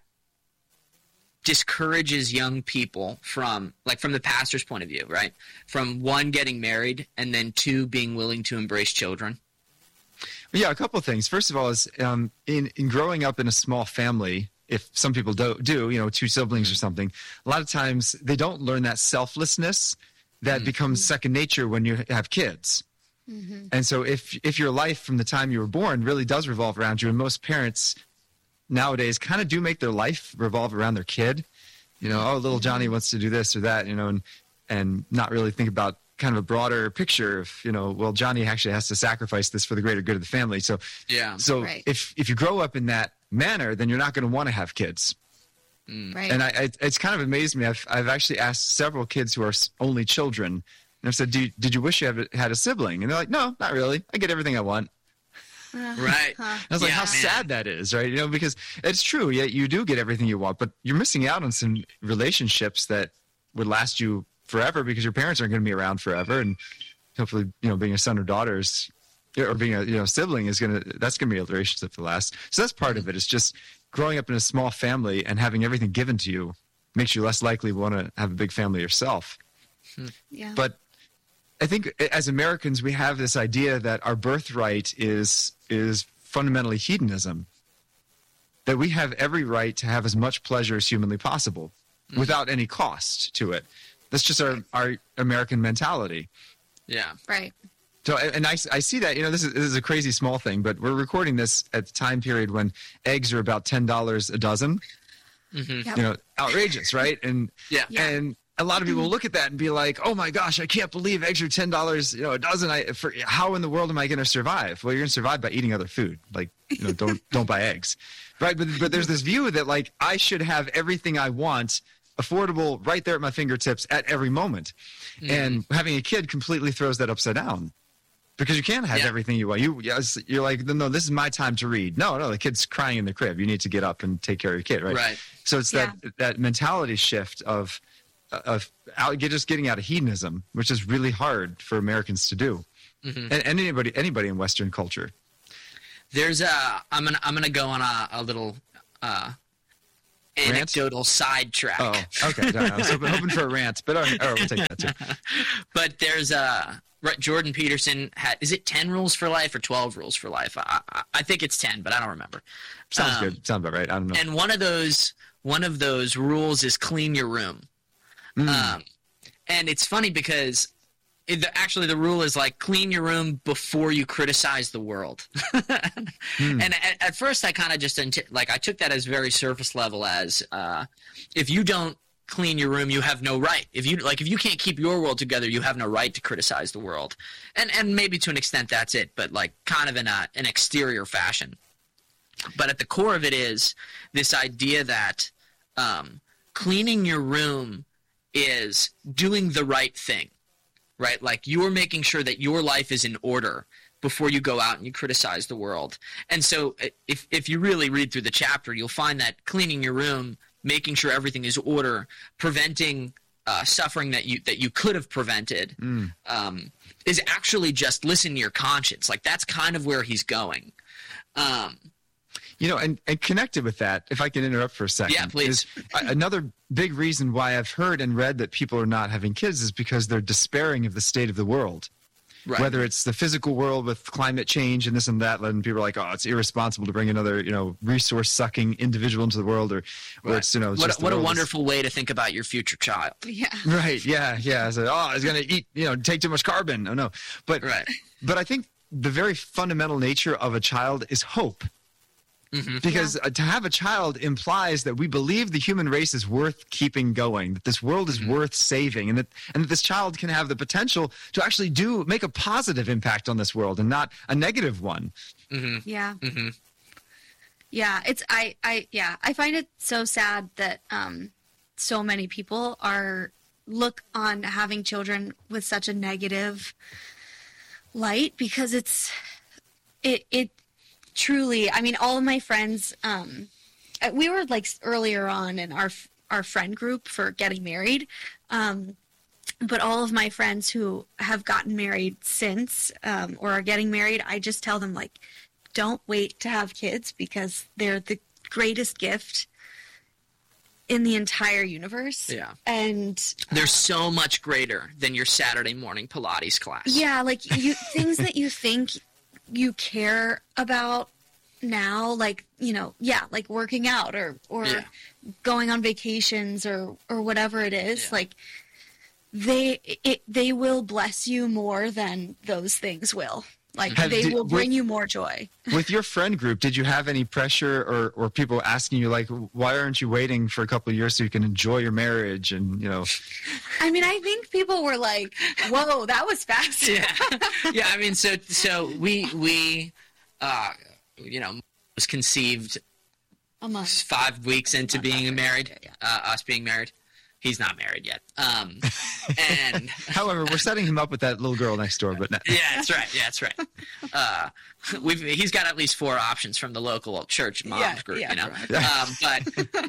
[SPEAKER 7] discourages young people from the pastor's point of view, right? From 1, getting married, and then 2, being willing to embrace children?
[SPEAKER 5] Yeah, a couple of things. First of all is in growing up in a small family, if some people do, 2 siblings or something, a lot of times they don't learn that selflessness that becomes second nature when you have kids. Mm-hmm. And so if your life from the time you were born really does revolve around you, and most parents nowadays kind of do make their life revolve around their kid, little Johnny wants to do this or that, and not really think about kind of a broader picture of, Johnny actually has to sacrifice this for the greater good of the family. So,
[SPEAKER 6] Right.
[SPEAKER 5] if you grow up in that manner, then you're not going to want to have kids.
[SPEAKER 6] Right.
[SPEAKER 5] And it's kind of amazed me. I've actually asked several kids who are only children, and I've said, did you wish you had a sibling? And they're like, no, not really. I get everything I want.
[SPEAKER 7] Right.
[SPEAKER 5] I was like, how sad that is, right? Because it's true. Yeah, you do get everything you want, but you're missing out on some relationships that would last you forever because your parents aren't going to be around forever. And hopefully, being a son or daughters or being a sibling that's going to be a relationship to last. So that's part of it. It's just growing up in a small family and having everything given to you makes you less likely to want to have a big family yourself.
[SPEAKER 6] Yeah.
[SPEAKER 5] But I think as Americans, we have this idea that our birthright is fundamentally hedonism, that we have every right to have as much pleasure as humanly possible without any cost to it. That's just our American mentality.
[SPEAKER 7] Yeah.
[SPEAKER 6] Right.
[SPEAKER 5] So, and I see that, this is a crazy small thing, but we're recording this at the time period when eggs are about $10 a dozen.
[SPEAKER 7] Mm-hmm.
[SPEAKER 6] Yep.
[SPEAKER 5] Outrageous, right? And and a lot of people look at that and be like, "Oh my gosh, I can't believe eggs are $10, a dozen. How in the world am I going to survive?" Well, you're going to survive by eating other food. Like, don't buy eggs, right? But there's this view that like I should have everything I want, affordable, right there at my fingertips at every moment, and having a kid completely throws that upside down. Because you can't have everything you want. You're like, no, this is my time to read. No, the kid's crying in the crib. You need to get up and take care of your kid, right?
[SPEAKER 7] Right.
[SPEAKER 5] So it's that mentality shift of just getting out of hedonism, which is really hard for Americans to do, and anybody in Western culture.
[SPEAKER 7] There's I'm gonna go on a little anecdotal sidetrack.
[SPEAKER 5] Oh, okay. I was hoping for a rant, but we'll take that too.
[SPEAKER 7] But there's Jordan Peterson is it 10 rules for life or 12 rules for life? I think it's 10, but I don't remember.
[SPEAKER 5] Sounds good. Sounds about right. I don't know.
[SPEAKER 7] And one of those rules is clean your room. And it's funny because the rule is like clean your room before you criticize the world. And at first I kind of just I took that as very surface level as if you don't clean your room, you have no right. If you can't keep your world together, you have no right to criticize the world. And maybe to an extent that's it, but like kind of in an exterior fashion. But at the core of it is this idea that cleaning your room is doing the right thing, right? Like you're making sure that your life is in order before you go out and you criticize the world. And so if you really read through the chapter, you'll find that cleaning your room, making sure everything is order, preventing suffering that you could have prevented is actually just listen to your conscience. Like that's kind of where he's going.
[SPEAKER 5] And connected with that, if I can interrupt for a second.
[SPEAKER 7] Yeah, please.
[SPEAKER 5] Another big reason why I've heard and read that people are not having kids is because they're despairing of the state of the world.
[SPEAKER 7] Right.
[SPEAKER 5] Whether it's the physical world with climate change and this and that, and people are like, oh, it's irresponsible to bring another, resource-sucking individual into the world, or it's,
[SPEAKER 7] what a wonderful way to think about your future child.
[SPEAKER 6] Yeah.
[SPEAKER 5] Right. Yeah. So, he's going to eat, take too much carbon. Oh, no. But I think the very fundamental nature of a child is hope. Mm-hmm. Because to have a child implies that we believe the human race is worth keeping going, that this world is worth saving, and that this child can have the potential to actually make a positive impact on this world and not a negative one.
[SPEAKER 6] Mm-hmm. Yeah. Mm-hmm. Yeah. I find it so sad that so many people look on having children with such a negative light, because it truly, I mean, all of my friends, we were like earlier on in our friend group for getting married, but all of my friends who have gotten married since or are getting married, I just tell them, like, don't wait to have kids, because they're the greatest gift in the entire universe.
[SPEAKER 7] Yeah.
[SPEAKER 6] And
[SPEAKER 7] they're so much greater than your Saturday morning Pilates class.
[SPEAKER 6] Yeah, like things that you think you care about now, like, like working out or going on vacations or whatever it is, like they will bless you more than those things will. Like they will bring you more joy.
[SPEAKER 5] With your friend group, did you have any pressure or people asking you, like, why aren't you waiting for a couple of years so you can enjoy your marriage? And,
[SPEAKER 6] I mean, I think people were like, whoa, that was fast.
[SPEAKER 7] Yeah. I mean, so we was conceived 5 weeks into being married, us being married. He's not married yet. And
[SPEAKER 5] however, we're setting him up with that little girl next door. But
[SPEAKER 7] yeah, that's right. He's got at least 4 options from the local church moms group. Right.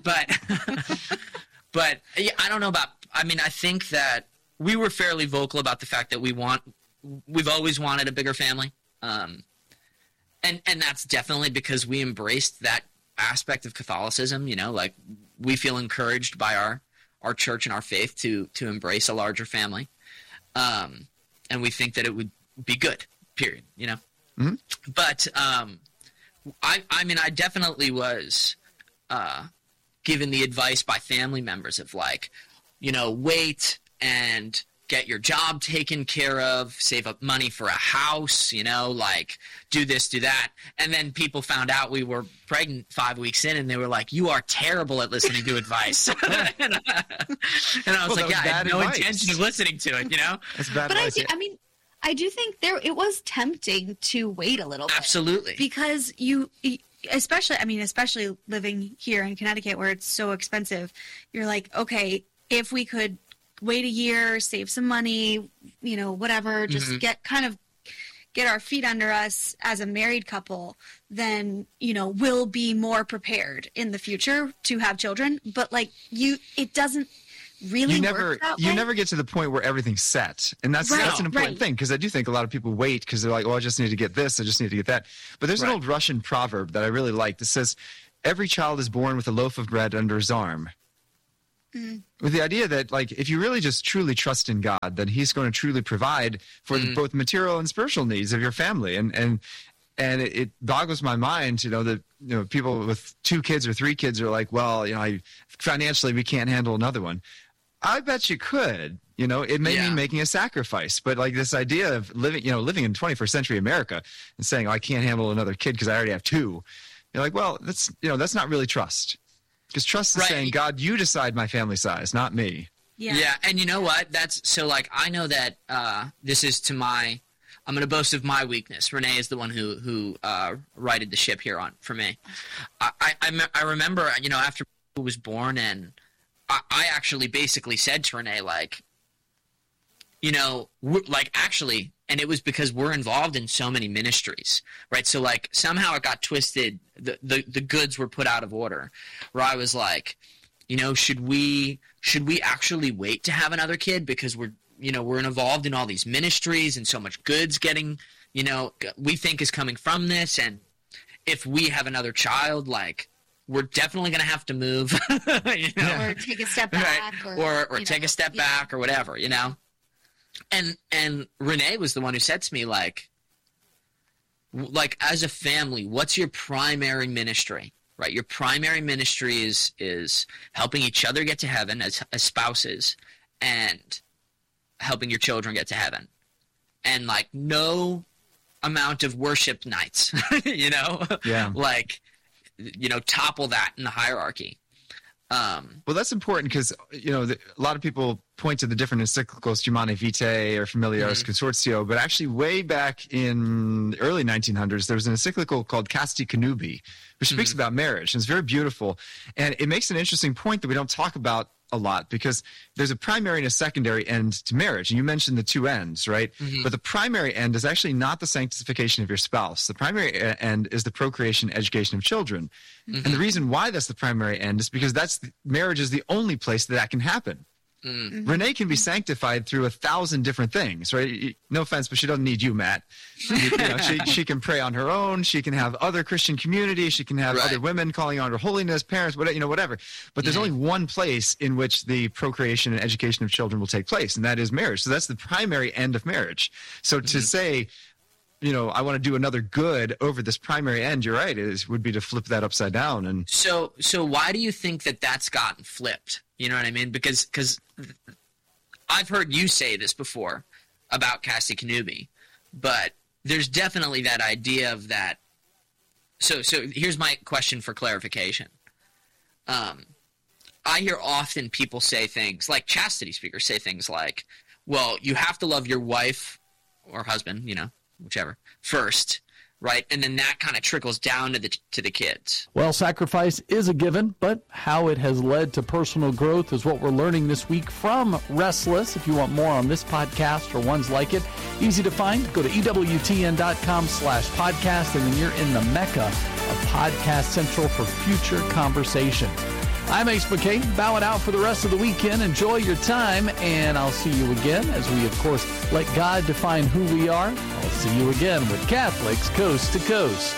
[SPEAKER 7] But I don't know about. I mean, I think that we were fairly vocal about the fact that we've always wanted a bigger family, and that's definitely because we embraced that aspect of Catholicism. Like we feel encouraged by our church and our faith to embrace a larger family. And we think that it would be good, period, Mm-hmm. But I mean, I definitely was given the advice by family members of like, wait and get your job taken care of, save up money for a house, like do this, do that. And then people found out we were pregnant 5 weeks in, and they were like, you are terrible at listening to advice. and I was like, I had no intention of listening to it,
[SPEAKER 5] That's bad
[SPEAKER 6] but
[SPEAKER 5] advice.
[SPEAKER 6] I do think it was tempting to wait a little bit.
[SPEAKER 7] Absolutely.
[SPEAKER 6] Because especially living here in Connecticut where it's so expensive, you're like, okay, if we could wait a year, save some money, whatever, just get our feet under us as a married couple, then, we'll be more prepared in the future to have children. But like it doesn't really work that way.
[SPEAKER 5] You never get to the point where everything's set. And that's an important thing, because I do think a lot of people wait because they're like, oh, I just need to get this, I just need to get that. But there's an old Russian proverb that I really like that says, every child is born with a loaf of bread under his arm. With the idea that, like, if you really just truly trust in God, then he's going to truly provide for both material and spiritual needs of your family. And it boggles my mind, that, people with 2 kids or 3 kids are like, well, financially we can't handle another one. I bet you could. It may mean making a sacrifice, but like this idea of living in 21st century America and saying, I can't handle another kid because I already have 2. You're like, well, that's not really trust. Because trust is saying, God, you decide my family size, not me.
[SPEAKER 7] Yeah. And you know what? That's so, like, I know that this is I'm going to boast of my weakness. Renee is the one who righted the ship here on for me. I remember, after he was born, and I actually basically said to Renee, like, actually, and it was because we're involved in so many ministries, right? So, like, somehow it got twisted. The goods were put out of order, where I was like, should we actually wait to have another kid because we're involved in all these ministries and so much goods getting, we think is coming from this, and if we have another child, like, we're definitely going to have to move,
[SPEAKER 6] or take a step back,
[SPEAKER 7] right? or take a step back, or whatever, And Renee was the one who said to me, like, as a family, what's your primary ministry, right? Your primary ministry is helping each other get to heaven as spouses, and helping your children get to heaven. And, like, no amount of worship nights, topple that in the hierarchy.
[SPEAKER 5] Well, that's important because, a lot of people point to the different encyclicals, Humanae Vitae or Familiaris Consortio, but actually way back in the early 1900s, there was an encyclical called Casti Connubii, which speaks about marriage, and it's very beautiful. And it makes an interesting point that we don't talk about a lot, because there's a primary and a secondary end to marriage. And you mentioned the 2 ends, right? But the primary end is actually not the sanctification of your spouse. The primary end is the procreation and education of children. And the reason why that's the primary end is because marriage is the only place that can happen. Renee can be sanctified through 1,000 different things, right? No offense, but she doesn't need you, Matt. She can pray on her own. She can have other Christian community. She can have other women calling on her holiness, parents, whatever. But there's only one place in which the procreation and education of children will take place, and that is marriage. So that's the primary end of marriage. So to say, I want to do another good over this primary end, you're right, would be to flip that upside down. And
[SPEAKER 7] so why do you think that's gotten flipped? You know what I mean? Because I've heard you say this before about Casti Connubii, but there's definitely that idea of that. So here's my question for clarification. I hear often people say things, like chastity speakers say things like, well, you have to love your wife or husband, whichever, first, right? And then that kind of trickles down to the kids.
[SPEAKER 3] Well, sacrifice is a given, but how it has led to personal growth is what we're learning this week from Restless. If you want more on this podcast or ones like it, easy to find. Go to EWTN.com/podcast, and then you're in the mecca of Podcast Central for future conversation. I'm Ace McKay, bowing out for the rest of the weekend. Enjoy your time, and I'll see you again as we, of course, let God define who we are. I'll see you again with Catholics Coast to Coast.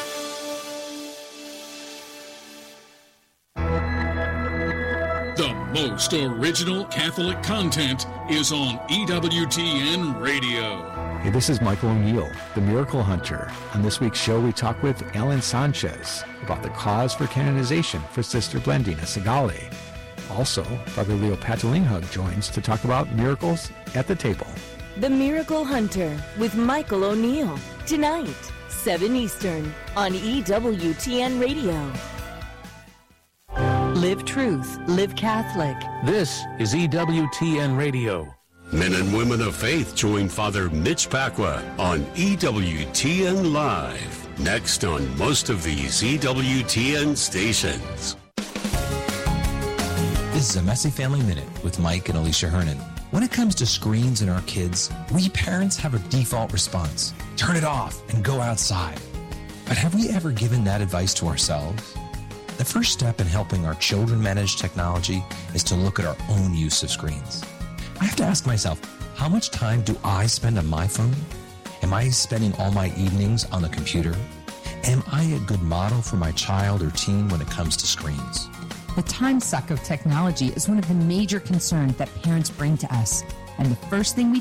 [SPEAKER 8] The most original Catholic content is on EWTN Radio.
[SPEAKER 9] Hey, this is Michael O'Neill, the Miracle Hunter. On this week's show, we talk with Ellen Sanchez about the cause for canonization for Sister Blandina Segale. Also, Father Leo Patalinghug joins to talk about miracles at the table.
[SPEAKER 10] The Miracle Hunter with Michael O'Neill. Tonight, 7 Eastern on EWTN Radio. Live truth, live Catholic.
[SPEAKER 9] This is EWTN Radio.
[SPEAKER 11] Men and women of faith join Father Mitch Pacwa on EWTN Live. Next on most of these EWTN stations.
[SPEAKER 12] This is a Messy Family Minute with Mike and Alicia Hernan. When it comes to screens and our kids, we parents have a default response. Turn it off and go outside. But have we ever given that advice to ourselves? The first step in helping our children manage technology is to look at our own use of screens. I have to ask myself, how much time do I spend on my phone? Am I spending all my evenings on the computer? Am I a good model for my child or teen when it comes to screens?
[SPEAKER 13] The time suck of technology is one of the major concerns that parents bring to us. And the first thing we